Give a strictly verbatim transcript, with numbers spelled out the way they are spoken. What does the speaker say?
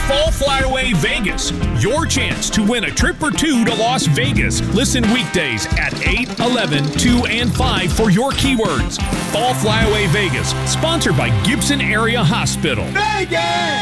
Fall Flyaway Vegas, your chance to win a trip or two to Las Vegas. Listen weekdays at eight, eleven, two, and five for your keywords. Fall Flyaway Vegas, sponsored by Gibson Area Hospital. Vegas!